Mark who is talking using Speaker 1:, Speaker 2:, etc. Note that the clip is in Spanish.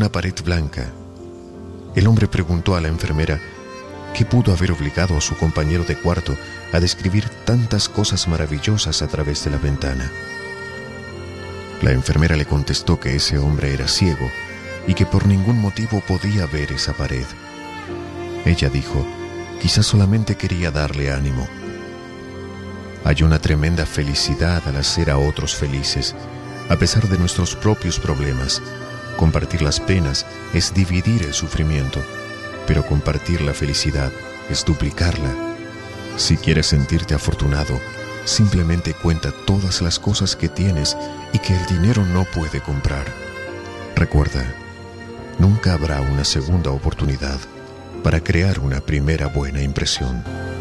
Speaker 1: una pared blanca. El hombre preguntó a la enfermera qué pudo haber obligado a su compañero de cuarto a describir tantas cosas maravillosas a través de la ventana. La enfermera le contestó que ese hombre era ciego y que por ningún motivo podía ver esa pared. Ella dijo, quizás solamente quería darle ánimo. Hay una tremenda felicidad al hacer a otros felices, a pesar de nuestros propios problemas. Compartir las penas es dividir el sufrimiento, pero compartir la felicidad es duplicarla. Si quieres sentirte afortunado, simplemente cuenta todas las cosas que tienes y que el dinero no puede comprar. Recuerda, nunca habrá una segunda oportunidad para crear una primera buena impresión.